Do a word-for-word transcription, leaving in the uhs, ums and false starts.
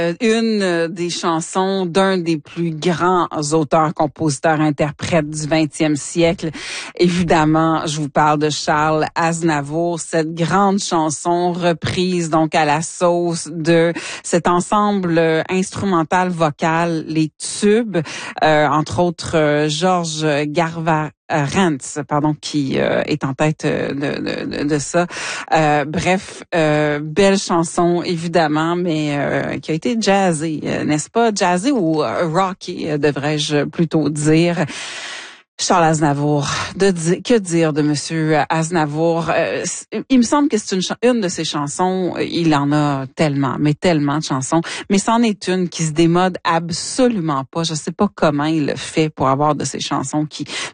Une des chansons d'un des plus grands auteurs, compositeurs, interprètes du vingtième siècle. Évidemment, je vous parle de Charles Aznavour, cette grande chanson reprise donc à la sauce de cet ensemble instrumental vocal, les Tubes, euh, entre autres euh, Georges Garva Rentz, pardon, qui euh, est en tête de, de, de ça. Euh, bref, euh, belle chanson, évidemment, mais euh, qui a été jazzée, euh, n'est-ce pas? Jazzée ou euh, rockée, euh, devrais-je plutôt dire. Charles Aznavour, de di- que dire de Monsieur Aznavour? Euh, il me semble que c'est une, ch- une de ses chansons, il en a tellement, mais tellement de chansons, mais c'en est une qui se démode absolument pas. Je sais pas comment il le fait pour avoir de ces chansons qui